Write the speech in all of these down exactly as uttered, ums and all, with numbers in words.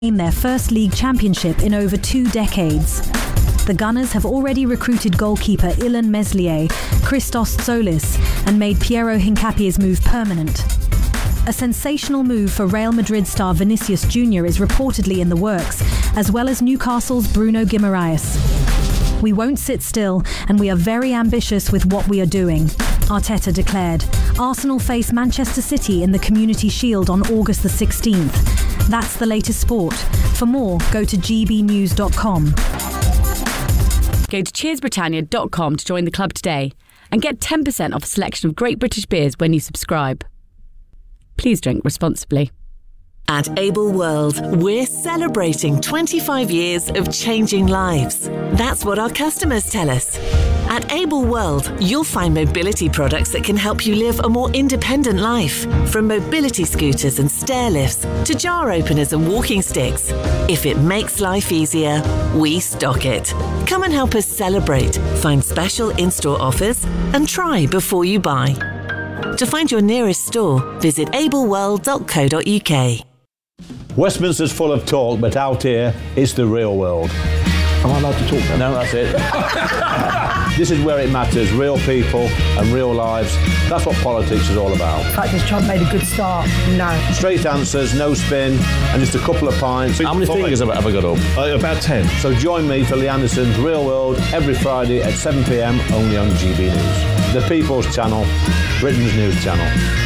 their first league championship in over two decades. The Gunners have already recruited goalkeeper Ilan Meslier, Christos Tsolis, and made Piero Hincapie's move permanent. A sensational move for Real Madrid star Vinicius Junior is reportedly in the works, as well as Newcastle's Bruno Guimaraes. We won't sit still, and we are very ambitious with what we are doing, Arteta declared. Arsenal face Manchester City in the Community Shield on August the sixteenth. That's the latest sport. For more, go to g b news dot com. Go to cheers britannia dot com to join the club today and get ten percent off a selection of great British beers when you subscribe. Please drink responsibly. At Able World, we're celebrating twenty-five years of changing lives. That's what our customers tell us. At Able World, you'll find mobility products that can help you live a more independent life. From mobility scooters and stair lifts to jar openers and walking sticks. If it makes life easier, we stock it. Come and help us celebrate, find special in-store offers, and try before you buy. To find your nearest store, visit able world dot co dot u k. Westminster's full of talk, but out here, it's the real world. Am I allowed to talk then? No, that's it. This is where it matters, real people and real lives. That's what politics is all about. In fact, has Trump made a good start? No. Straight answers, no spin, and just a couple of pints. How many fingers have I ever got up? Uh, about ten. So join me for Lee Anderson's Real World every Friday at seven p m only on G B News. The People's Channel, Britain's news channel.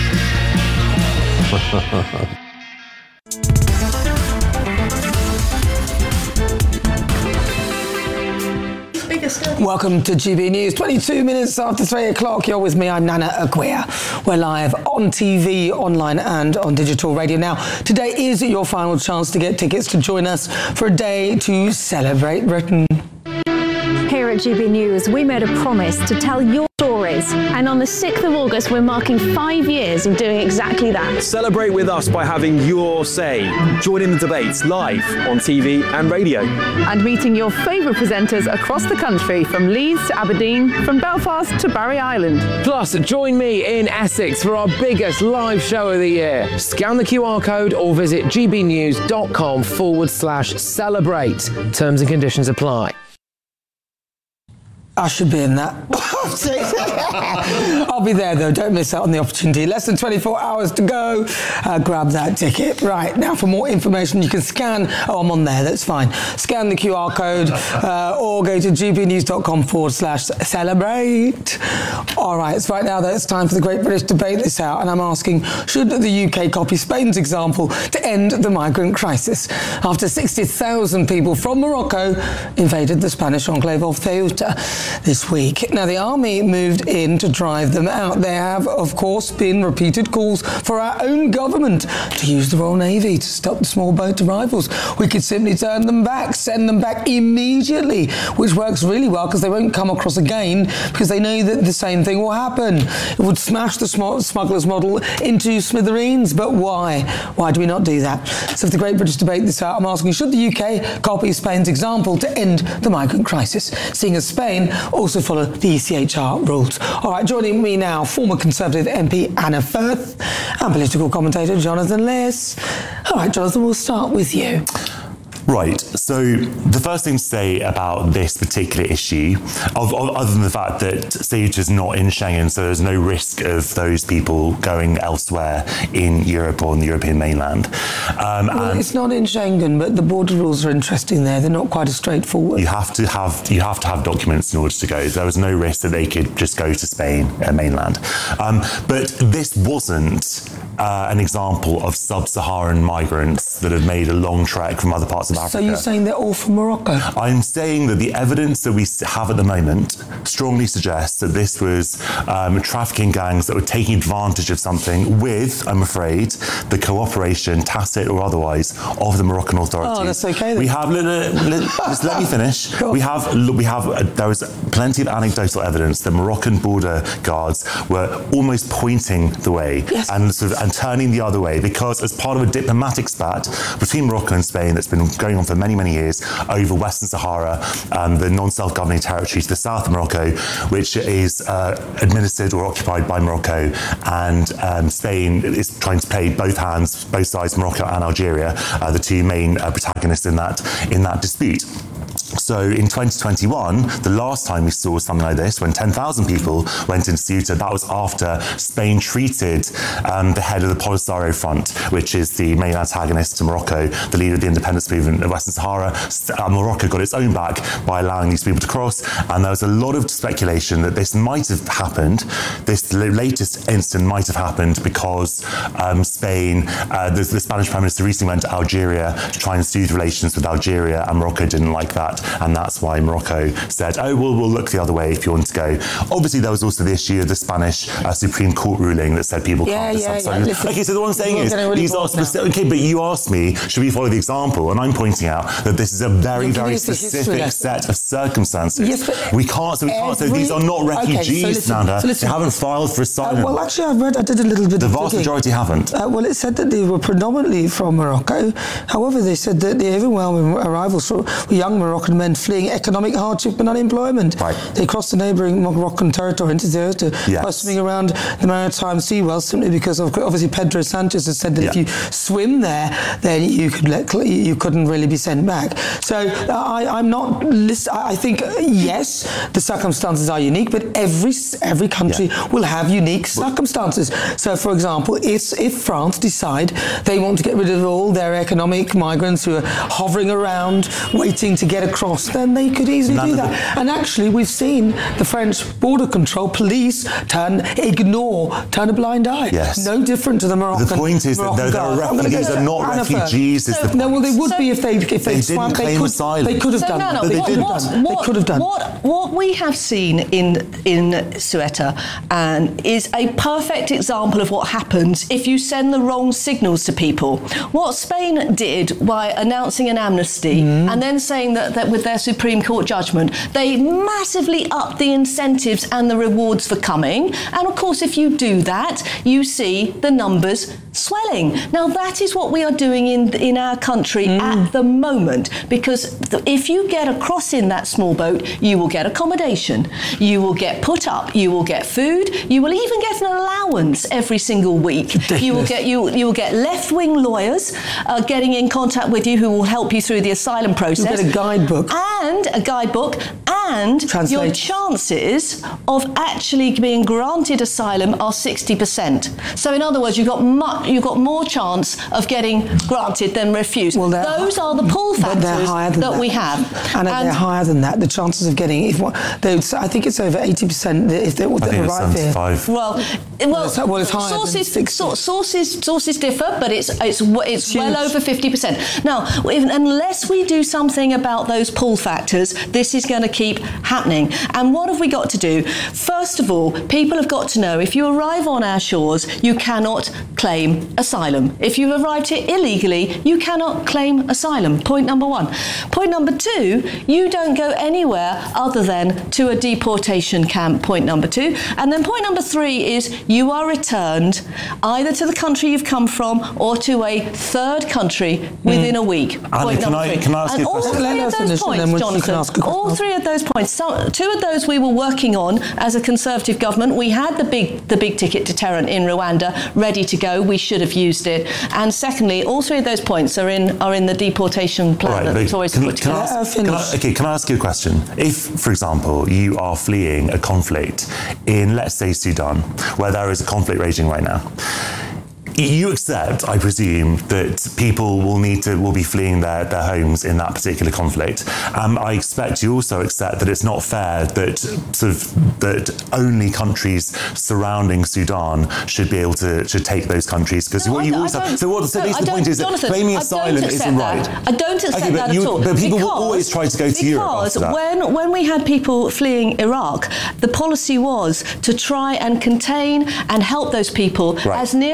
Welcome to G B News. twenty-two minutes after three o'clock. You're with me. I'm Nana Aguirre. We're live on T V, online and on digital radio. Now, today is your final chance to get tickets to join us for a day to celebrate Britain. Here at G B News, we made a promise to tell your stories. And on the sixth of August, we're marking five years of doing exactly that. Celebrate with us by having your say. Join in the debates live on T V and radio. And meeting your favourite presenters across the country, from Leeds to Aberdeen, from Belfast to Barry Island. Plus, join me in Essex for our biggest live show of the year. Scan the Q R code or visit gbnews.com forward slash celebrate. Terms and conditions apply. I should be in that. I'll be there though, don't miss out on the opportunity. Less than twenty-four hours to go. Uh, grab that ticket. Right, now for more information you can scan, oh I'm on there, that's fine. Scan the Q R code uh, or go to gbnews.com forward slash celebrate. Alright, it's right now that it's time for the Great British Debate this out, and I'm asking, should the U K copy Spain's example to end the migrant crisis after sixty thousand people from Morocco invaded the Spanish enclave of Ceuta this week? Now, the army moved in to drive them out. There have, of course, been repeated calls for our own government to use the Royal Navy to stop the small boat arrivals. We could simply turn them back, send them back immediately, which works really well because they won't come across again because they know that the same thing will happen. It would smash the smugglers model into smithereens, but why? Why do we not do that? So for the Great British Debate this hour, I'm asking, should the U K copy Spain's example to end the migrant crisis, seeing as Spain also follow the E C H R rules? All right, joining me now, former Conservative M P Anna Firth and political commentator Jonathan Lewis. All right, Jonathan, we'll start with you. Right, so the first thing to say about this particular issue, of, of, other than the fact that Ceuta is not in Schengen, so there's no risk of those people going elsewhere in Europe or on the European mainland. Um, well, and it's not in Schengen, but the border rules are interesting there. They're not quite as straightforward. You have to have you have to have documents in order to go. There was no risk that they could just go to Spain, uh, mainland. Um, but this wasn't uh, an example of sub-Saharan migrants that have made a long trek from other parts of Africa. So you're saying they're all from Morocco? I'm saying that the evidence that we have at the moment strongly suggests that this was um, trafficking gangs that were taking advantage of something with, I'm afraid, the cooperation, tacit or otherwise, of the Moroccan authorities. Oh, that's okay then. We have, let, let, just let me finish. We have, we have, uh, there was plenty of anecdotal evidence that Moroccan border guards were almost pointing the way yes. and sort of and turning the other way, because as part of a diplomatic spat between Morocco and Spain that's been going on for many, many years over Western Sahara, um, the non-self-governing territory to the south of Morocco, which is uh, administered or occupied by Morocco, and um, Spain is trying to play both hands, both sides, Morocco and Algeria, uh, the two main uh, protagonists in that in that dispute. So in twenty twenty-one, the last time we saw something like this, when ten thousand people went into Ceuta, that was after Spain treated um, the head of the Polisario Front, which is the main antagonist to Morocco, the leader of the independence movement of Western Sahara. Uh, Morocco got its own back by allowing these people to cross, and there was a lot of speculation that this might have happened, this latest incident might have happened because um, Spain, uh, the, the Spanish Prime Minister recently went to Algeria to try and soothe relations with Algeria, and Morocco didn't like that. And that's why Morocco said, oh, well, we'll look the other way if you want to go. Obviously, there was also the issue of the Spanish uh, Supreme Court ruling that said people yeah, can't yeah, decide. yeah. Listen, okay, so the one I'm saying is, really these are specific. Okay, but you asked me, should we follow the example? And I'm pointing out that this is a very, very specific set of circumstances. Yes, but we can't, so we can't say these are not refugees, okay, so listen, Nanda. so listen. They haven't filed for asylum. Uh, well, actually, I've read, I did a little bit the of vast digging. majority haven't. Uh, well, it said that they were predominantly from Morocco. However, they said that the overwhelming arrivals were young Moroccan men fleeing economic hardship and unemployment. Right. They crossed the neighbouring Moroccan territory into Ceuta yes. by swimming around the Maritime Sea well, simply because of, obviously Pedro Sanchez has said that yeah. if you swim there, then you could let, you couldn't really be sent back. So uh, I, I'm not. List, I think uh, yes, the circumstances are unique, but every every country yeah. will have unique circumstances. So, for example, if if France decide they want to get rid of all their economic migrants who are hovering around waiting to get across, then they could easily None do that. And actually, we've seen the French border control police turn, ignore, turn a blind eye. Yes. No different to the Moroccan. The point is Moroccan that they're, they're refugees. They're not Anna refugees. First. Is the no, well, they would so be if they if they, they swam. didn't They claim could. asylum. They could have so done. No, no, but they what, didn't. what, Done. What, they could have done. What what we have seen in in Ceuta and is a perfect example of what happens if you send the wrong signals to people. What Spain did by announcing an amnesty mm. and then saying that, that with their Supreme Court judgment, they massively upped the incentives and the rewards for coming. And of course, if you do that, you see the numbers swelling. Now, that is what we are doing in in our country mm. at the moment, because th- if you get across in that small boat, you will get accommodation, you will get put up, you will get food, you will even get an allowance every single week. Ridiculous. You will get you you will get left-wing lawyers uh, getting in contact with you who will help you through the asylum process. You get a guidebook and a guidebook, and Translate. your chances of actually being granted asylum are sixty percent. So, in other words, you've got much, you've got more chance of getting granted than refused. Well, those are the pull factors that, that we have, and, and they're higher than that. The chances of getting, if they would, I think it's over eighty percent. If they would arrive here, well, well, it's, well, it's higher sources, than so, sources, sources differ, but it's it's it's Huge. well over fifty percent. Now, if, unless we do something about those pull factors, this is going to keep happening. And what have we got to do? First of all, people have got to know if you arrive on our shores, you cannot claim asylum. If you've arrived here illegally, you cannot claim asylum. Point number one. Point number two, you don't go anywhere other than to a deportation camp. Point number two. And then point number three is you are returned either to the country you've come from or to a third country within mm. a week. Andy, Point can number I, three. can I ask and you a all question? three of those points, Jonathan, all three of those points, so, two of those we were working on as a Conservative government. We had the big the big ticket deterrent in Rwanda ready to go. We should have used it. And secondly, all three of those points are in are in the deportation plan right, that the Tories have put can together. I ask, can I, okay, can I ask you a question? If, for example, you are fleeing a conflict in, let's say, Sudan, where there is a conflict raging right now, you accept, I presume, that people will need to will be fleeing their, their homes in that particular conflict. Um, I expect you also accept that it's not fair that sort of that only countries surrounding Sudan should be able to should take those countries, because no, what you I, also I so what so no, at least the point is Jonathan, that claiming asylum isn't right. That. I don't accept okay, that you, at all. But people because, will always try to go to Europe after that. Because when when we had people fleeing Iraq, the policy was to try and contain and help those people right. as near to the country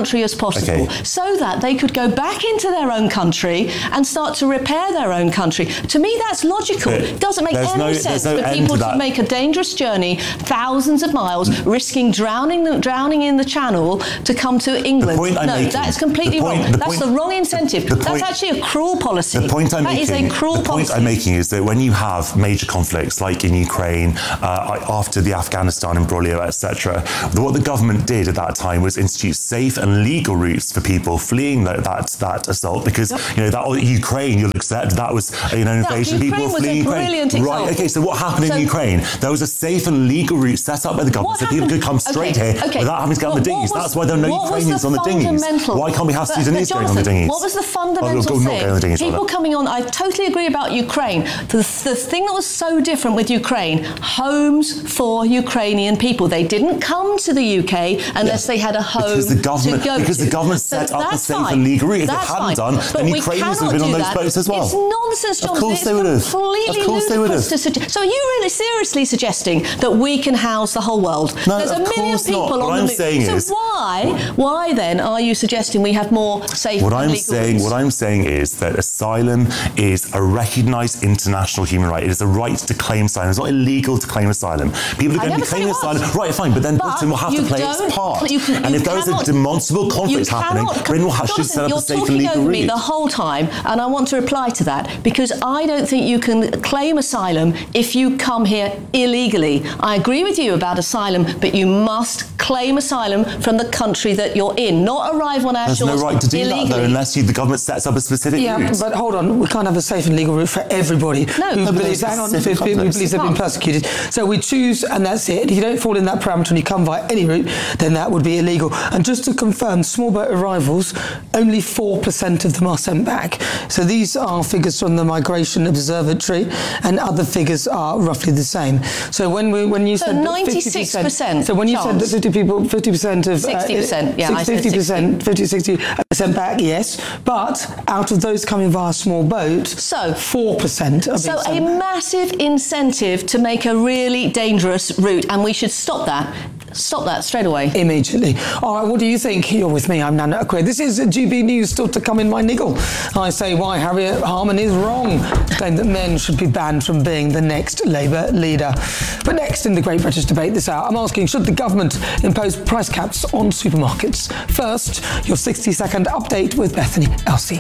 country as possible, Okay. so that they could go back into their own country and start to repair their own country. To me, that's logical. But It doesn't make there's any no- sense there's no for end people to to that. make a dangerous journey, thousands of miles, risking drowning the, drowning in the Channel to come to England. point I'm no, making- that's completely the point- wrong. the That's point- the wrong incentive. the That's point- actually a cruel policy. The point I'm That is making, a cruel the point policy. I'm making is that when you have major conflicts like in Ukraine, uh, after the Afghanistan imbroglio, et cetera, what the government did at that time was institute safe and legal routes for people fleeing that that, that assault, because you know that Ukraine, you'll accept that was you know an invasion. Ukraine People was a fleeing Ukraine. brilliant Right? example. Okay. So what happened So- in Ukraine? There was a safe and legal route set up by the government, so What people could happened- come straight okay, here okay. without having to get on the What- what dinghies. was- That's why there are no what was Ukrainians the on the dinghies. fundamental- Why can't we have But- Sudanese but going on the Jonathan, dinghies? What was the Oh, fundamental go- not thing? going on the dinghies, People rather. coming on, I totally agree about Ukraine. The, the thing that was so different with Ukraine, homes for Ukrainian people. They didn't come to the U K unless they had a home Because the government, to go because to. the government So set up the that's safe fine. and legal route. If That's they hadn't fine. done, But then we Ukrainians would cannot have been on do those that. boats as well. It's nonsense, Of Jonathan. course It's they would have. completely Of course they would ludicrous have. to suggest. So are you really seriously suggesting that we can house the whole world? No, There's a of million course not. people What on I'm the move. saying so is- why, why then are you suggesting we have more safe What and I'm legal saying, routes? what I'm saying is that asylum is a recognised international human right. It is a right to claim asylum. It's not illegal to claim asylum. People are I going to never be said claiming it was. asylum. Right, fine, but then But Britain will have to you play don't- its part. you can- and you if there is a cannot- demonstrable conflict You happening, cannot- Britain will have, should Jonathan, set up you're a safe and talking legal over me route. the whole time, and I want to reply to that because I don't think you can claim asylum if you come here illegally. I agree with you about asylum, but you must claim asylum from the country that you're in, not arrive on our There's shores no right to do illegally. that, though, unless you, the government sets up a specific Yeah, route. but hold on, we can't have a safe and legal route for everybody No. who No, but believes, there's hang on, who specific who context. believes they've been Can't. persecuted. So we choose, and that's it. And if you don't fall in that parameter and you come via any route, then that would be illegal. And just to confirm, small boat arrivals, only four percent of them are sent back. So these are figures from the Migration Observatory, and other figures are roughly the same. So when we when you So said that ninety-six percent so when you said that chance. fifty people, fifty percent of sixty percent, yeah, I said fifty percent, fifty, sixty sent back, yes. But out of those coming via small boat, So- four percent are being So a sent back. massive incentive to make a really dangerous route, and we should stop that. Stop that straight away. Immediately. All right, what do you think? You're with me, I'm Nana Aquay. This is G B News, still to come in my niggle. I say why Harriet Harman is wrong, claim that men should be banned from being the next Labour leader. But next in the Great British Debate this hour, I'm asking, should the government impose price caps on supermarkets? First, your sixty second update with Bethany Elsey.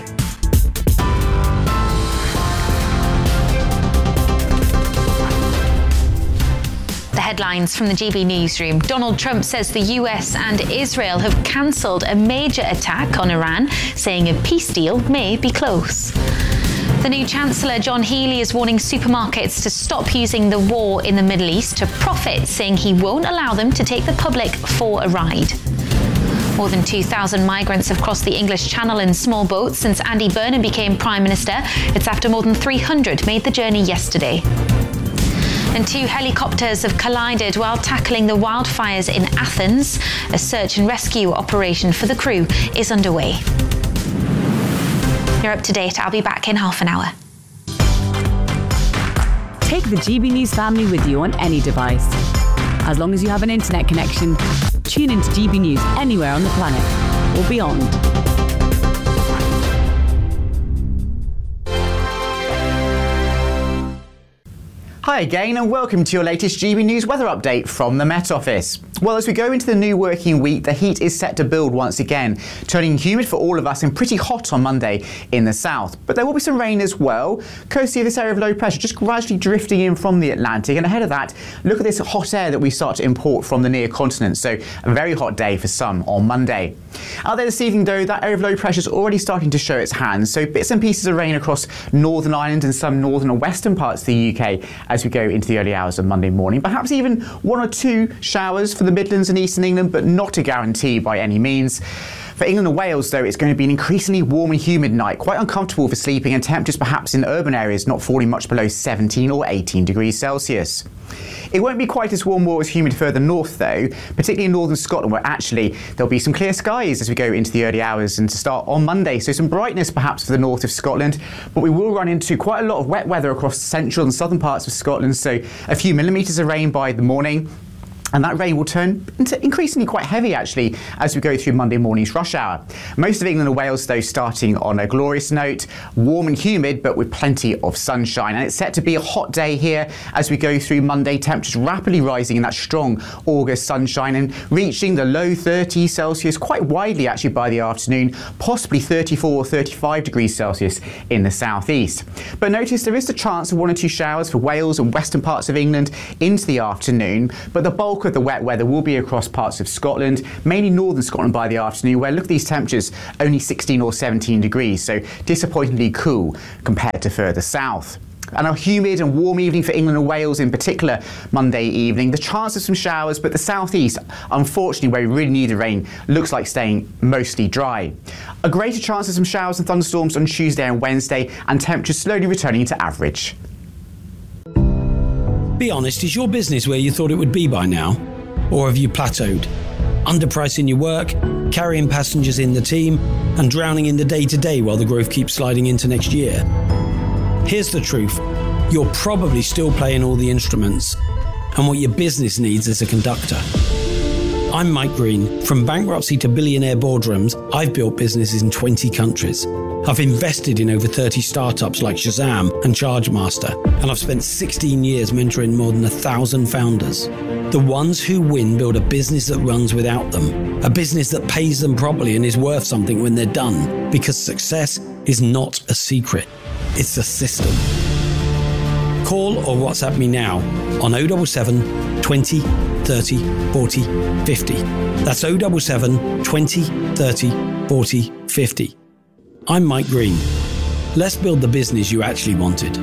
The headlines from the G B Newsroom. Donald Trump says the U S and Israel have cancelled a major attack on Iran, saying a peace deal may be close. The new Chancellor, John Healey, is warning supermarkets to stop using the war in the Middle East to profit, saying he won't allow them to take the public for a ride. More than two thousand migrants have crossed the English Channel in small boats since Andy Burnham became Prime Minister. It's after more than three hundred made the journey yesterday. And two helicopters have collided while tackling the wildfires in Athens. A search and rescue operation for the crew is underway. You're up to date. I'll be back in half an hour. Take the G B News family with you on any device. As long as you have an internet connection, tune into G B News anywhere on the planet or beyond. Hi again and welcome to your latest G B News weather update from the Met Office. Well, as we go into the new working week, the heat is set to build once again, turning humid for all of us and pretty hot on Monday in the south. But there will be some rain as well, courtesy of this area of low pressure just gradually drifting in from the Atlantic. And ahead of that, look at this hot air that we start to import from the near continent. So a very hot day for some on Monday. Out there this evening though, that area of low pressure is already starting to show its hands. So bits and pieces of rain across Northern Ireland and some northern and western parts of the U K as we go into the early hours of Monday morning. Perhaps even one or two showers for the Midlands and Eastern England, but not a guarantee by any means. For England and Wales, though, it's going to be an increasingly warm and humid night, quite uncomfortable for sleeping, and temperatures perhaps in urban areas not falling much below seventeen or eighteen degrees Celsius. It won't be quite as warm or as humid further north, though, particularly in northern Scotland, where actually there'll be some clear skies as we go into the early hours and to start on Monday. So some brightness perhaps for the north of Scotland, but we will run into quite a lot of wet weather across central and southern parts of Scotland, so a few millimetres of rain by the morning. And that rain will turn into increasingly quite heavy, actually, as we go through Monday morning's rush hour. Most of England and Wales, though, starting on a glorious note, warm and humid, but with plenty of sunshine. And it's set to be a hot day here as we go through Monday, temperatures rapidly rising in that strong August sunshine and reaching the low thirties Celsius quite widely, actually, by the afternoon, possibly thirty-four or thirty-five degrees Celsius in the southeast. But notice there is the chance of one or two showers for Wales and western parts of England into the afternoon, but the bulk of the wet weather will be across parts of Scotland, mainly northern Scotland by the afternoon, where look at these temperatures, only sixteen or seventeen degrees, so disappointingly cool compared to further south. And a humid and warm evening for England and Wales in particular Monday evening. The chance of some showers, but the southeast, unfortunately, where we really need the rain, looks like staying mostly dry. A greater chance of some showers and thunderstorms on Tuesday and Wednesday, and temperatures slowly returning to average. Be honest, is your business where you thought it would be by now? Or have you plateaued? Underpricing your work, carrying passengers in the team, and drowning in the day-to-day while the growth keeps sliding into next year? Here's the truth. You're probably still playing all the instruments, and what your business needs is a conductor. I'm Mike Green. From bankruptcy to billionaire boardrooms, I've built businesses in twenty countries. I've invested in over thirty startups like Shazam and Chargemaster, and I've spent sixteen years mentoring more than a thousand founders. The ones who win build a business that runs without them, a business that pays them properly and is worth something when they're done, because success is not a secret, it's a system. Call or WhatsApp me now on oh seven seven, twenty, thirty, forty, fifty. That's oh seven seven, twenty, thirty, forty, fifty. I'm Mike Green. Let's build the business you actually wanted.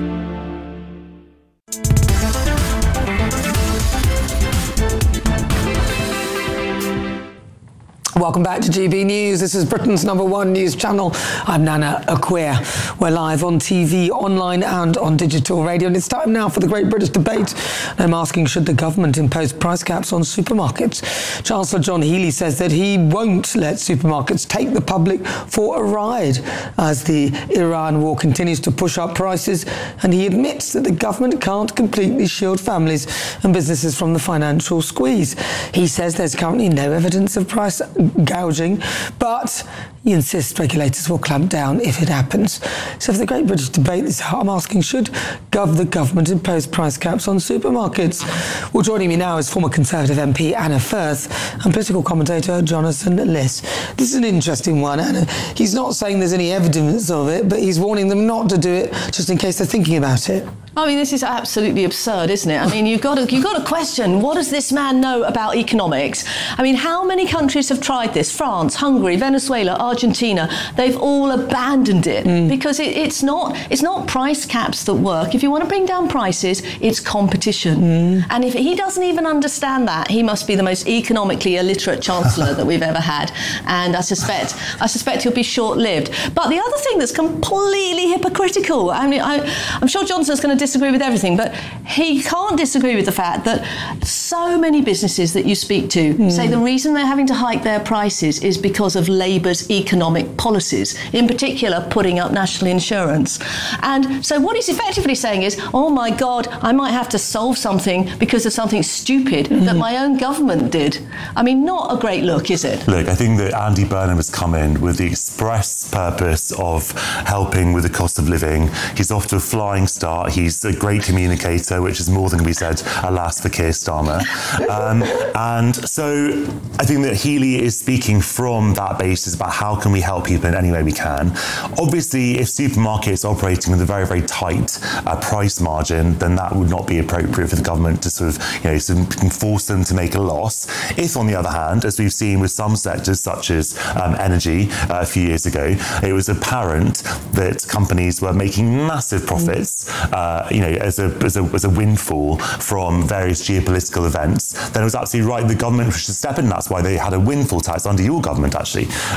Welcome back to G B News. This is Britain's number one news channel. I'm Nana Acquia. We're live on T V, online and on digital radio. And it's time now for the Great British Debate. I'm asking, should the government impose price caps on supermarkets? Chancellor John Healey says that he won't let supermarkets take the public for a ride as the Iran war continues to push up prices. And he admits that the government can't completely shield families and businesses from the financial squeeze. He says there's currently no evidence of price gouging, but he insists regulators will clamp down if it happens. So for the Great British Debate this I'm asking, should gov- the government impose price caps on supermarkets? Well, joining me now is former Conservative M P Anna Firth and political commentator Jonathan Liss. This is an interesting one, Anna. He's not saying there's any evidence of it, but he's warning them not to do it just in case they're thinking about it. I mean, this is absolutely absurd, isn't it? I mean, you've got to you've got to question, what does this man know about economics? I mean, how many countries have tried this? France, Hungary, Venezuela, Argentina. They've all abandoned it mm. because it, it's not it's not price caps that work. If you want to bring down prices, it's competition. Mm. And if he doesn't even understand that, he must be the most economically illiterate chancellor that we've ever had. And I suspect I suspect he'll be short-lived. But the other thing that's completely hypocritical, I mean, I, I'm sure Johnson's going to disagree with everything, but he can't disagree with the fact that so many businesses that you speak to mm. say the reason they're having to hike their prices is because of Labour's economic policies, in particular putting up national insurance. And so what he's effectively saying is, oh my God, I might have to solve something because of something stupid mm. that my own government did. I mean, not a great look, is it? Look, I think that Andy Burnham has come in with the express purpose of helping with the cost of living. He's off to a flying start. He's a great communicator, which is more than can be said, alas, for Keir Starmer. Um, and so I think that Healey is speaking from that basis about how can we help people in any way we can. Obviously, if supermarkets are operating with a very, very tight uh, price margin, then that would not be appropriate for the government to sort of, you know, sort of force them to make a loss. If, on the other hand, as we've seen with some sectors, such as um, energy uh, a few years ago, it was apparent that companies were making massive profits uh, you know, as a, as a as a windfall from various geopolitical events, then it was absolutely right the government should step in. That's why they had a windfall tax under your government, actually, um, of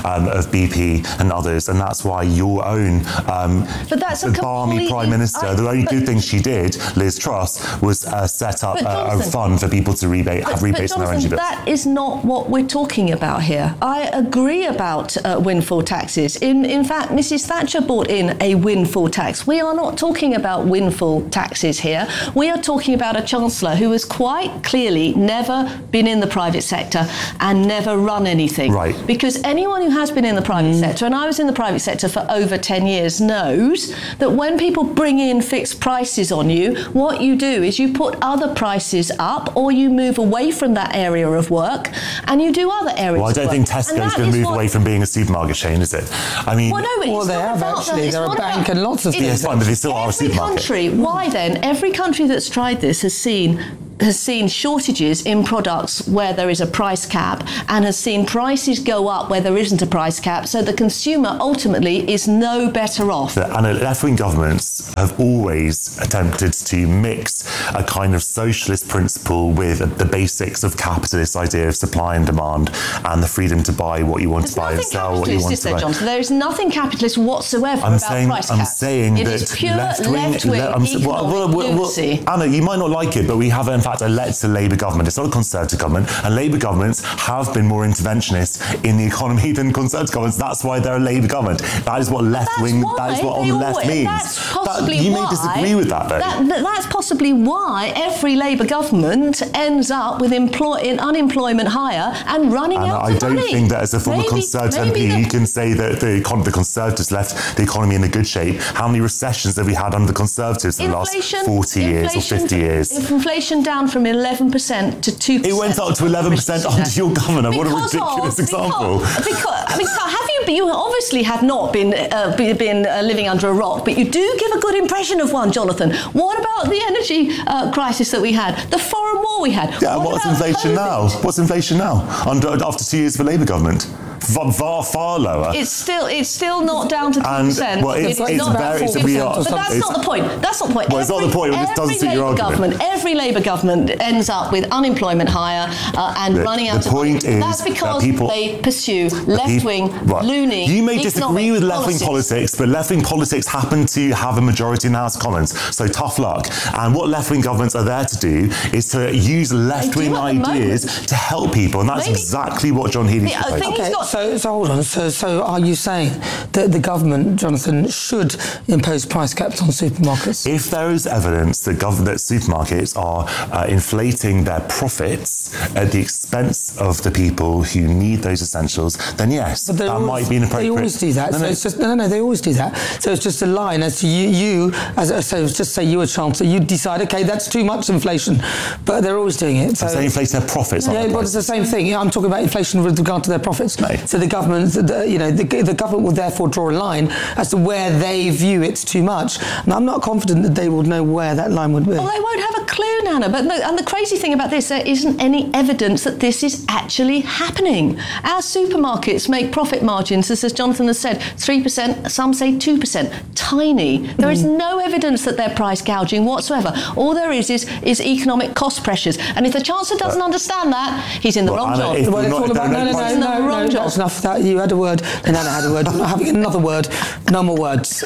of B P and others, and that's why your own um, but that's a balmy Prime Minister, I, the only good thing she did, Liz Truss, was uh, set up a, a fund for people to rebate, but, have rebates but on their energy bills. That is not what we're talking about here. I agree about uh, windfall taxes. In, in fact, Missus Thatcher brought in a windfall tax. We are not talking about windfall taxes here. We are talking about a Chancellor who has quite clearly never been in the private sector and never run anything. Right. Because anyone who has been in the private mm. sector, and I was in the private sector for over ten years, knows that when people bring in fixed prices on you, what you do is you put other prices up, or you move away from that area of work and you do other areas Well, I don't of think work. Tesco's going to move away from being a supermarket chain, is it? I mean... Well, no, it's well they not have about actually. that. It's They're a not bank about, and lots of things. Yes, fine, but they still are a every supermarket. Country, why then? Every country that's tried this has seen has seen shortages in products where there is a price cap and has seen prices go up where there isn't a price cap, so the consumer ultimately is no better off. And left-wing governments have always attempted to mix a kind of socialist principle with the basics of capitalist idea of supply and demand and the freedom to buy what you want There's to buy and sell what you want is to there, buy. Johnson? There is nothing capitalist whatsoever I'm about saying, price I'm caps. saying it that is pure left-wing, left-wing le- I'm, economic well, well, well, lunacy. well, Anna, you might not like it, but we have, in fact, elected a Labour government. It's not a Conservative government, and Labour governments have been more interventionist in the economy than Conservative governments. That's why they're a Labour government. That is what left-wing, that is what on the left always, means. That's possibly that, you why, may disagree with that, though. That, that, that's possibly why every Labour government ends up with employ, in unemployment higher and running and out I of don't money. think that as a former maybe, Conservative M P, the, you can say that the, the Conservatives left the economy in a good shape. How many recessions have we had under the Conservatives in the last forty years or fifty years? Inflation down from eleven percent to two percent. It went up to eleven percent under your governor. What a ridiculous of, example. Because, because, I mean, have you, you obviously have not been, uh, been uh, living under a rock, but you do give a good impression of one, Jonathan. What about the energy uh, crisis that we had? The foreign war we had? Yeah, what what's inflation COVID? now? What's inflation now? Under, after two years of a Labour government? Far, far, far lower. It's still, it's still not down to two percent. Well, it's, it's, it's not very, about it's, we are, but that's not the point. That's not the point. Well, it's every, not the point. It just doesn't suit your argument. Government, every Labour government ends up with unemployment higher uh, and the, running out the of point money. Is That's because that people, they pursue left-wing, right. loony. You may disagree with left-wing politics, but left-wing politics happen to have a majority in the House of Commons. So tough luck. And what left-wing governments are there to do is to use left-wing ideas to help people, and that's Maybe. exactly what John Healey's yeah, proposing. Okay, so, so hold on. So, so are you saying that the government, Jonathan, should impose price caps on supermarkets? If there is evidence that, gov- that supermarkets are uh, inflating their profits at the expense of the people who need those essentials, then yes, that always, might be inappropriate. They always do that. No, so no. it's just, no, no, no, they always do that. So it's just a line as to you, you as a, so just say you a Chancellor, you decide, okay, that's too much inflation, but they're always doing it. So I'm saying inflating their profits. Yeah, but it's the same thing. Yeah, I'm talking about inflation with regard to their profits. No. So the government, the, you know, the, the government will therefore draw a line as to where they view it's too much. And I'm not confident that they will know where that line would be. Well, they won't have a clue, Nana. But no, and the crazy thing about this, there isn't any evidence that this is actually happening. Our supermarkets make profit margins, as Jonathan has said, three percent, some say two percent. Tiny. There is no evidence that they're price gouging whatsoever. All there is is, is economic cost pressures. And if the Chancellor doesn't uh, understand that, he's in the well, wrong Anna, job. Well, it's all about, no, no, no, no, no, no, no, that's enough of that. You had a word, and Anna had a word. I'm not having another word. No more words.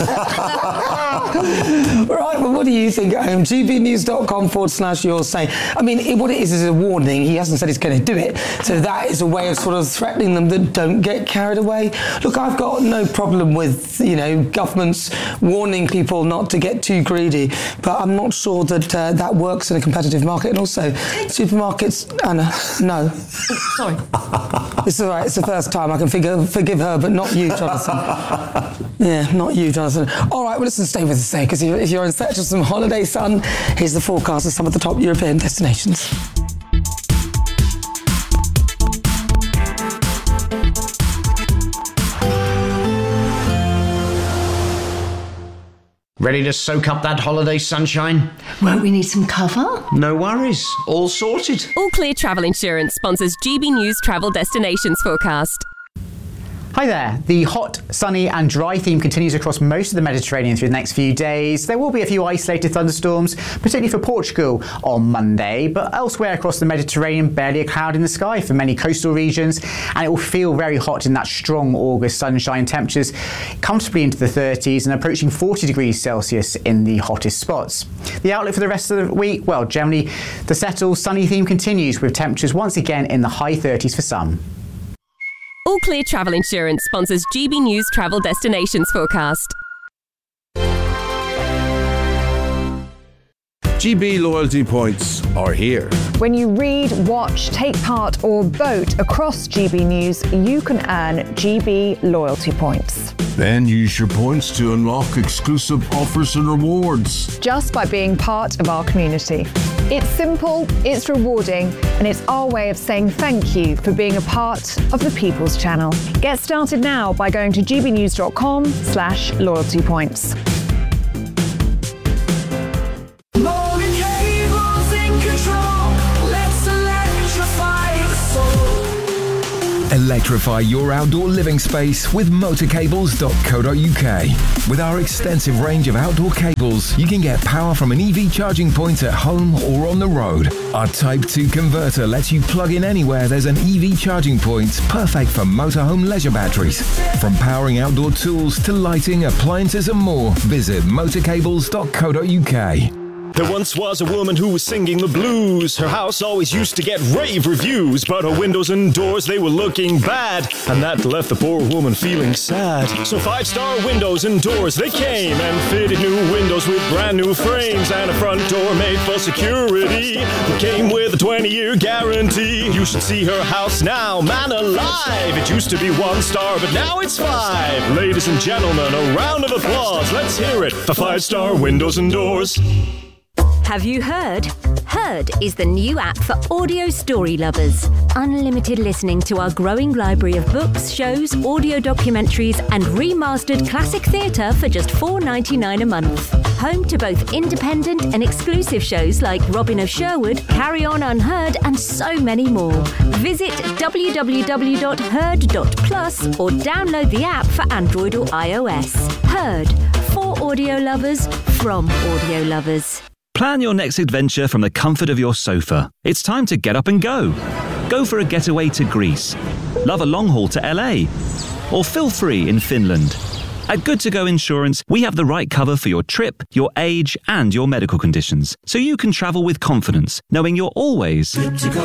Right, well, what do you think at home? gbnews.com forward slash your say. I mean, it, what it is is a warning. He hasn't said he's going to do it. So that is a way of sort of threatening them that don't get carried away. Look, I've got no problem with, you know, governments warning people not to get too greedy, but I'm not sure that uh, that works in a competitive market. And also, supermarkets, Anna, no. Sorry. It's all right. It's the first time I can forgive, forgive her, but not you, Jonathan. Yeah, not you, Jonathan. All right, well, listen, stay with us there, because if you're in search of some holiday sun, here's the forecast of some of the top European destinations. Ready to soak up that holiday sunshine? Won't we need some cover? No worries. All sorted. All Clear Travel Insurance sponsors G B News Travel Destinations Forecast. Hi there. The hot, sunny and dry theme continues across most of the Mediterranean through the next few days. There will be a few isolated thunderstorms, particularly for Portugal on Monday, but elsewhere across the Mediterranean, barely a cloud in the sky for many coastal regions, and it will feel very hot in that strong August sunshine. Temperatures comfortably into the thirties and approaching forty degrees Celsius in the hottest spots. The outlook for the rest of the week, well, generally the settled, sunny theme continues with temperatures once again in the high thirties for some. All Clear Travel Insurance sponsors G B News Travel Destinations Forecast. G B loyalty points are here. When you read, watch, take part or vote across G B News, you can earn G B loyalty points. Then use your points to unlock exclusive offers and rewards. Just by being part of our community. It's simple, it's rewarding, and it's our way of saying thank you for being a part of the People's Channel. Get started now by going to gbnews.com slash loyalty points. Electrify your outdoor living space with motor cables dot co dot U K. With our extensive range of outdoor cables, you can get power from an E V charging point at home or on the road. Our Type two converter lets you plug in anywhere there's an E V charging point, perfect for motorhome leisure batteries. From powering outdoor tools to lighting, appliances and more, visit motor cables dot co dot U K. There once was a woman who was singing the blues. Her house always used to get rave reviews, but her windows and doors, they were looking bad, and that left the poor woman feeling sad. So Five Star Windows and Doors, they came and fitted new windows with brand new frames and a front door made for security. It came with a twenty-year guarantee. You should see her house now, man alive. It used to be one star, but now it's five. Ladies and gentlemen, a round of applause. Let's hear it for Five Star Windows and Doors. Have you heard? Heard is the new app for audio story lovers. Unlimited listening to our growing library of books, shows, audio documentaries and remastered classic theatre for just four dollars ninety-nine a month. Home to both independent and exclusive shows like Robin of Sherwood, Carry On Unheard and so many more. Visit w w w dot heard dot plus or download the app for Android or iOS. Heard. For audio lovers, from audio lovers. Plan your next adventure from the comfort of your sofa. It's time to get up and go. Go for a getaway to Greece. Love a long haul to L A. Or feel free in Finland. At Good To Go Insurance, we have the right cover for your trip, your age, and your medical conditions, so you can travel with confidence, knowing you're always good to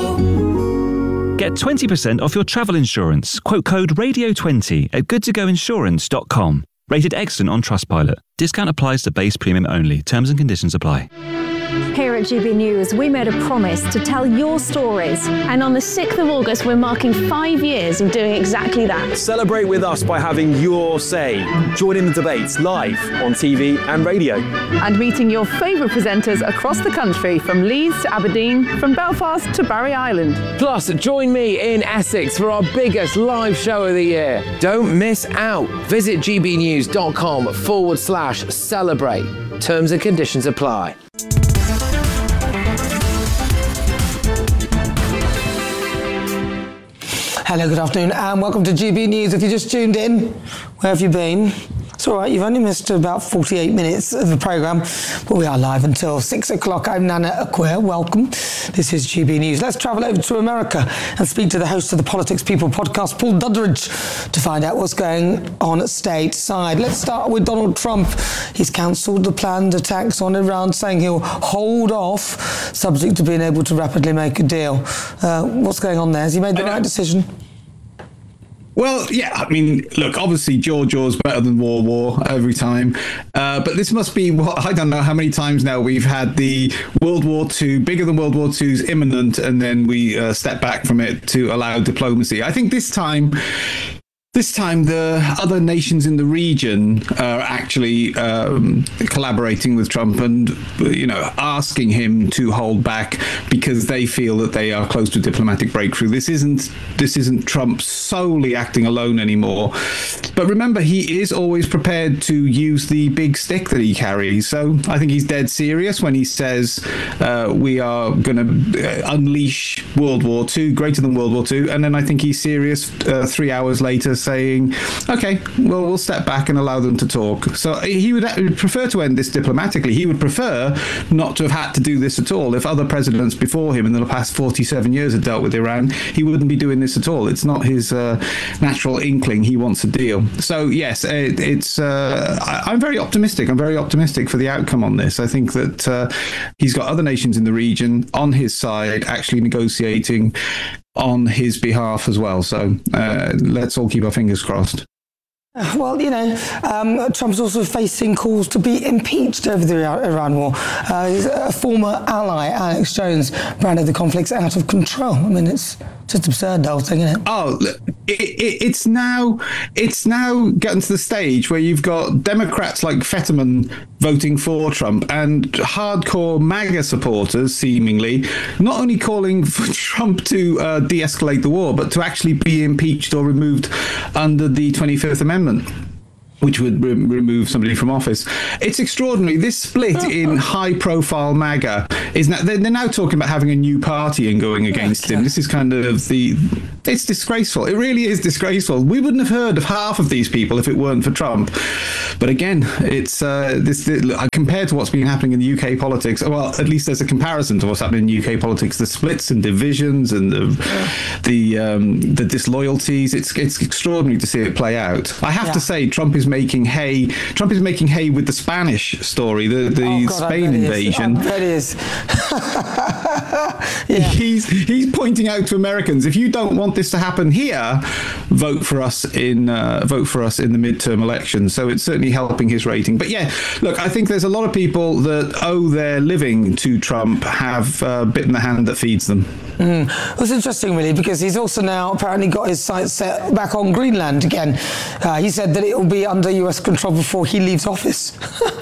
go. Get twenty percent off your travel insurance. Quote code radio twenty at good to go insurance dot com. Rated excellent on Trustpilot. Discount applies to base premium only. Terms and conditions apply. Here at G B News, we made a promise to tell your stories. And on the sixth of August, we're marking five years of doing exactly that. Celebrate with us by having your say. Join in the debates live on T V and radio. And meeting your favourite presenters across the country, from Leeds to Aberdeen, from Belfast to Barry Island. Plus, join me in Essex for our biggest live show of the year. Don't miss out. Visit gbnews.com forward slash celebrate. Terms and conditions apply. Hello, good afternoon, and welcome to G B News. If you just tuned in, where have you been? It's all right, you've only missed about forty-eight minutes of the programme, but we are live until six o'clock. I'm Nana Acquia. Welcome. This is G B News. Let's travel over to America and speak to the host of the Politics People podcast, Paul Duddridge, to find out what's going on stateside. Let's start with Donald Trump. He's cancelled the planned attacks on Iran, saying he'll hold off, subject to being able to rapidly make a deal. Uh, what's going on there? Has he made the right decision? Well, yeah, I mean, look, obviously George Orwell's better than War War every time. Uh, but this must be, what I don't know how many times now we've had the World War Two, bigger than World War Two's imminent, and then we uh, step back from it to allow diplomacy. I think this time... This time, the other nations in the region are actually um, collaborating with Trump and, you know, asking him to hold back because they feel that they are close to diplomatic breakthrough. This isn't this isn't Trump solely acting alone anymore. But remember, he is always prepared to use the big stick that he carries. So I think he's dead serious when he says uh, we are going to unleash World War Two, greater than World War Two. And then I think he's serious uh, three hours later saying, okay, well, we'll step back and allow them to talk. So he would, he would prefer to end this diplomatically. He would prefer not to have had to do this at all. If other presidents before him in the past forty-seven years had dealt with Iran, he wouldn't be doing this at all. It's not his uh, natural inkling. He wants a deal. So yes, it, it's. Uh, I, I'm very optimistic. I'm very optimistic for the outcome on this. I think that uh, he's got other nations in the region on his side, actually negotiating on his behalf as well. So uh, let's all keep our fingers crossed. Well, you know, um, Trump's also facing calls to be impeached over the Iran war. Uh, his uh, former ally, Alex Jones, branded the conflicts out of control. I mean, it's just absurd, the whole thing, isn't it? Oh, it, it, it's now it's now getting to the stage where you've got Democrats like Fetterman voting for Trump and hardcore MAGA supporters, seemingly, not only calling for Trump to uh, de-escalate the war, but to actually be impeached or removed under the twenty-fifth Amendment, which would re- remove somebody from office. It's extraordinary. This split in high-profile MAGA is now, they're, they're now talking about having a new party and going against him. This is kind of the... It's disgraceful. It really is disgraceful. We wouldn't have heard of half of these people if it weren't for Trump. But again, it's uh, this, this compared to what's been happening in the U K politics. Well, at least there's a comparison to what's happening in U K politics. The splits and divisions and the the, um, the disloyalties. It's it's extraordinary to see it play out. I have Yeah. to say, Trump is making hay. Trump is making hay with the Spanish story, the the Oh, God, Spain invasion. I bet he is. He's he's pointing out to Americans, if you don't want this to happen here, vote for us in uh, vote for us in the midterm elections. So it's certainly helping his rating. But yeah, look, I think there's a lot of people that owe their living to Trump have uh, bitten the hand that feeds them. Mm. It's interesting, really, because he's also now apparently got his sights set back on Greenland again. Uh, he said that it will be under U S control before he leaves office.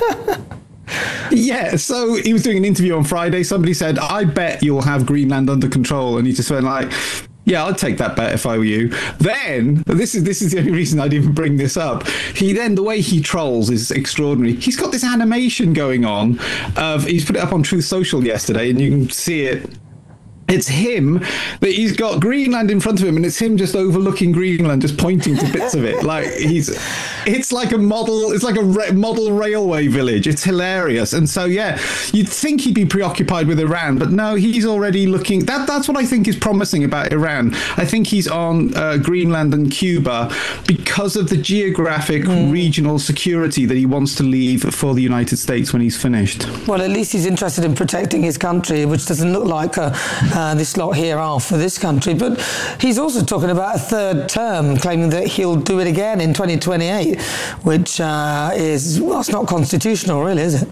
Yeah, so he was doing an interview on Friday. Somebody said, I bet you'll have Greenland under control. And he just went like, yeah, I'd take that bet if I were you. Then, this is this is the only reason I'd even bring this up. He then, the way he trolls is extraordinary. He's got this animation going on of, he's put it up on Truth Social yesterday, and you can see it. It's him, that he's got Greenland in front of him, and it's him just overlooking Greenland, just pointing to bits of it. Like he's, it's like a model, it's like a re- model railway village. It's hilarious. And so, yeah, you'd think he'd be preoccupied with Iran, but no, he's already looking. That that's what I think is promising about Iran. I think he's on uh, Greenland and Cuba because of the geographic mm. regional security that he wants to leave for the United States when he's finished. Well, at least he's interested in protecting his country, which doesn't look like a, uh, this lot here are for this country. But he's also talking about a third term, claiming that he'll do it again in twenty twenty-eight, which uh, is, well, it's not constitutional, really, is it?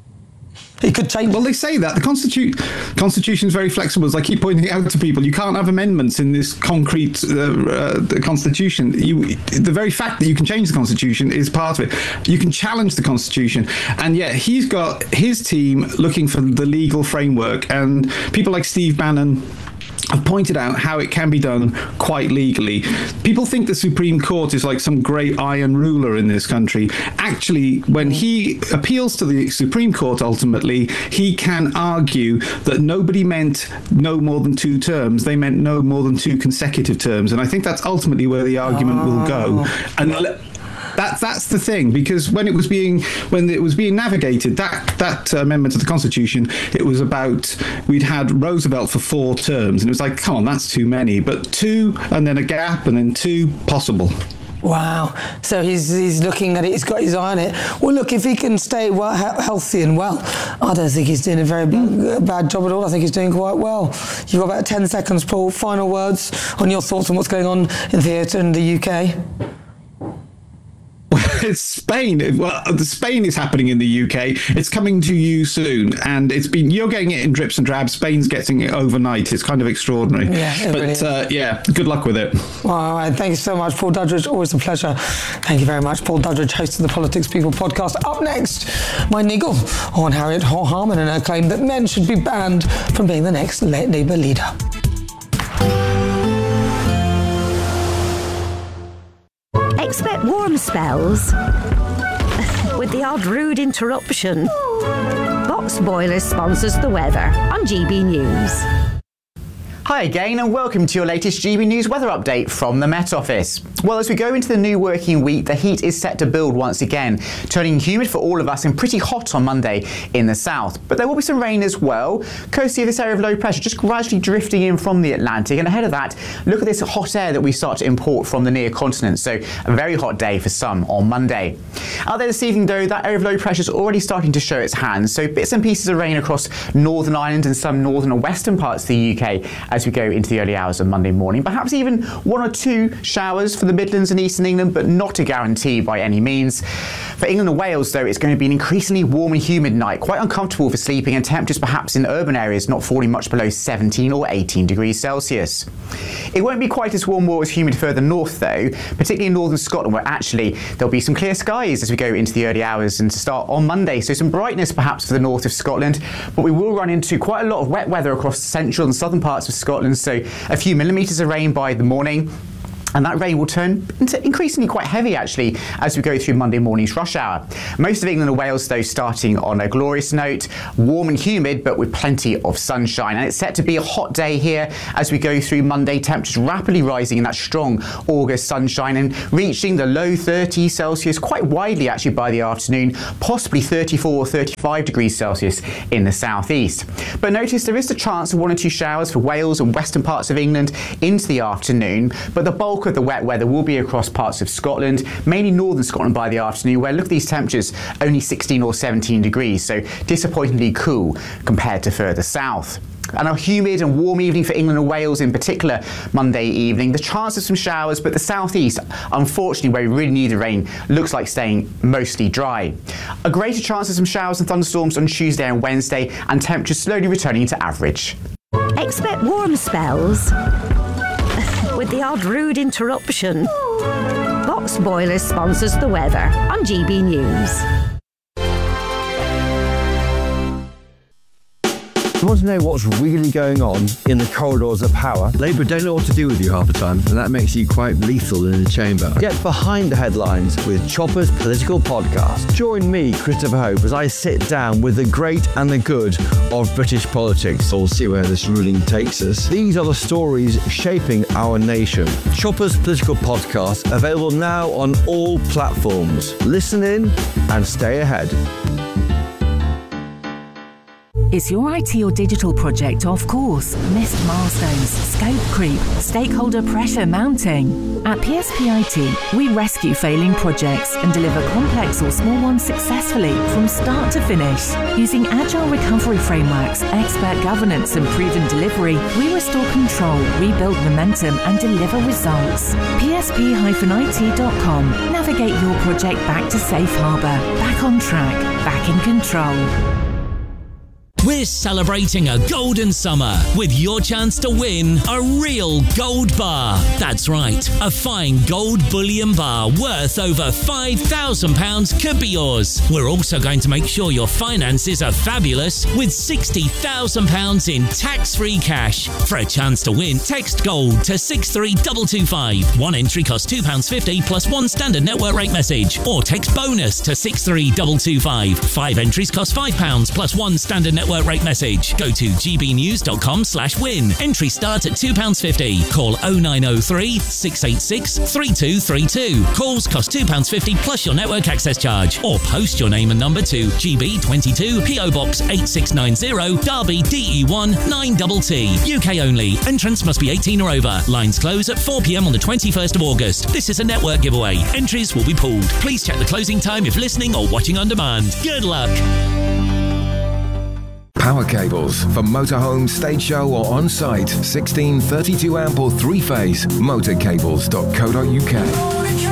It could change. Well, they say that the Constitu- Constitution is very flexible. As I keep pointing out to people, you can't have amendments in this concrete uh, uh, the Constitution. You, the very fact that you can change the Constitution is part of it. You can challenge the Constitution, and yet he's got his team looking for the legal framework, and people like Steve Bannon have pointed out how it can be done quite legally. People think the Supreme Court is like some great iron ruler in this country. Actually, when he appeals to the Supreme Court, ultimately, he can argue that nobody meant no more than two terms. They meant no more than two consecutive terms. And I think that's ultimately where the argument oh. will go. And That, that's the thing, because when it was being when it was being navigated, that that amendment to the Constitution, it was about, we'd had Roosevelt for four terms, and it was like, come on, that's too many. But two, and then a gap, and then two, possible. Wow. So he's he's looking at it, he's got his eye on it. Well, look, if he can stay well, healthy and well, I don't think he's doing a very bad, bad job at all. I think he's doing quite well. You've got about ten seconds, Paul. Final words on your thoughts on what's going on in theatre in the U K? It's Spain. Well, the Spain is happening in the U K. It's coming to you soon, and it's been you're getting it in drips and drabs. Spain's getting it overnight. It's kind of extraordinary. Yeah, it but really uh, yeah, good luck with it. Well, all right, thank you so much, Paul Dudridge. Always a pleasure. Thank you very much, Paul Dudridge, host of the Politics People podcast. Up next, my niggle on Harriet Harman and her claim that men should be banned from being the next Labour leader. Expect warm spells with the odd rude interruption. Box Boilers sponsors the weather on G B News. Hi again and welcome to your latest G B News weather update from the Met Office. Well, as we go into the new working week, the heat is set to build once again, turning humid for all of us and pretty hot on Monday in the south. But there will be some rain as well, courtesy of this area of low pressure just gradually drifting in from the Atlantic. And ahead of that, look at this hot air that we start to import from the near continent. So a very hot day for some on Monday. Out there this evening though, that area of low pressure is already starting to show its hand. So bits and pieces of rain across Northern Ireland and some northern and western parts of the U K as we go into the early hours of Monday morning. Perhaps even one or two showers for the Midlands and Eastern England, but not a guarantee by any means. For England and Wales, though, it's going to be an increasingly warm and humid night, quite uncomfortable for sleeping, and temperatures perhaps in urban areas not falling much below seventeen or eighteen degrees Celsius. It won't be quite as warm or as humid further north, though, particularly in northern Scotland, where actually there'll be some clear skies as we go into the early hours and to start on Monday. So some brightness perhaps for the north of Scotland, but we will run into quite a lot of wet weather across the central and southern parts of Scotland. So a few millimetres of rain by the morning. And that rain will turn into increasingly quite heavy, actually, as we go through Monday morning's rush hour. Most of England and Wales, though, starting on a glorious note, warm and humid, but with plenty of sunshine. And it's set to be a hot day here as we go through Monday, temperatures rapidly rising in that strong August sunshine and reaching the low thirties Celsius quite widely, actually, by the afternoon, possibly thirty-four or thirty-five degrees Celsius in the southeast. But notice there is the chance of one or two showers for Wales and western parts of England into the afternoon, but the bulk of the wet weather will be across parts of Scotland, mainly northern Scotland by the afternoon, where look at these temperatures, only sixteen or seventeen degrees, so disappointingly cool compared to further south. And a humid and warm evening for England and Wales in particular Monday evening. The chance of some showers, but the southeast, unfortunately, where we really need the rain, looks like staying mostly dry. A greater chance of some showers and thunderstorms on Tuesday and Wednesday, and temperatures slowly returning to average. Expect warm spells with the odd rude interruption. Box Boilers sponsors the weather on G B News. You want to know what's really going on in the corridors of power? Labour don't know what to do with you half the time, and that makes you quite lethal in the chamber. Get behind the headlines with Chopper's Political Podcast. Join me, Christopher Hope, as I sit down with the great and the good of British politics. We'll see where this ruling takes us. These are the stories shaping our nation. Chopper's Political Podcast, available now on all platforms. Listen in and stay ahead. Is your I T or digital project off course? Missed milestones, scope creep, stakeholder pressure mounting? At P S P I T, we rescue failing projects and deliver complex or small ones successfully from start to finish. Using agile recovery frameworks, expert governance and proven delivery, we restore control, rebuild momentum and deliver results. P S P I T dot com. Navigate your project back to safe harbour, back on track, back in control. We're celebrating a golden summer with your chance to win a real gold bar. That's right, a fine gold bullion bar worth over five thousand pounds could be yours. We're also going to make sure your finances are fabulous with sixty thousand pounds in tax-free cash. For a chance to win, text GOLD to six three two two five. One entry costs two pounds fifty plus one standard network rate message. Or text BONUS to six three two two five. Five entries cost five pounds plus one standard network rate message. Go to gbnews.com slash win. Entry start at two pounds fifty. Call oh nine oh three, six eight six, three two three two. Calls cost two pounds fifty plus your network access charge. Or post your name and number to G B twenty-two P O Box eight six nine zero, Derby D E one nine T T. U K only. Entrance must be eighteen or over. Lines close at four p m on the twenty-first of August. This is a network giveaway. Entries will be pulled. Please check the closing time if listening or watching on demand. Good luck. Power cables for motorhome, stage show or on-site. sixteen, thirty-two amp or three-phase. motorcables dot co dot uk.